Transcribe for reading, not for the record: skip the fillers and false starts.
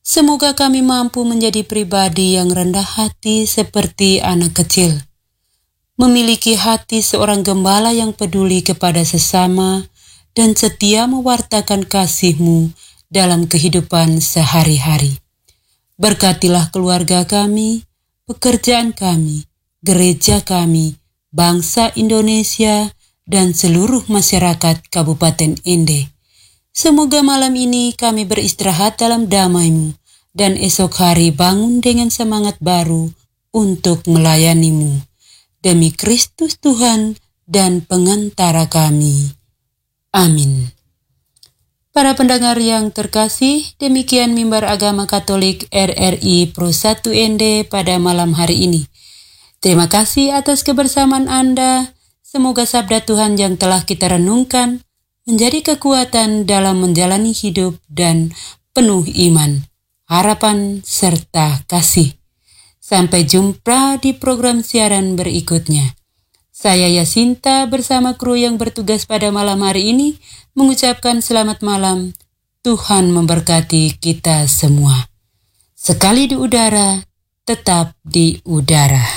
Semoga kami mampu menjadi pribadi yang rendah hati seperti anak kecil, memiliki hati seorang gembala yang peduli kepada sesama dan setia mewartakan kasih-Mu dalam kehidupan sehari-hari. Berkatilah keluarga kami, pekerjaan kami, gereja kami, bangsa Indonesia, dan seluruh masyarakat Kabupaten Ende. Semoga malam ini kami beristirahat dalam damai-Mu dan esok hari bangun dengan semangat baru untuk melayani-Mu. Demi Kristus Tuhan dan pengantara kami. Amin. Para pendengar yang terkasih, demikian Mimbar Agama Katolik RRI Pro 1 Ende pada malam hari ini. Terima kasih atas kebersamaan Anda. Semoga sabda Tuhan yang telah kita renungkan menjadi kekuatan dalam menjalani hidup dan penuh iman, harapan, serta kasih. Sampai jumpa di program siaran berikutnya. Saya Yasinta bersama kru yang bertugas pada malam hari ini mengucapkan selamat malam. Tuhan memberkati kita semua. Sekali di udara, tetap di udara.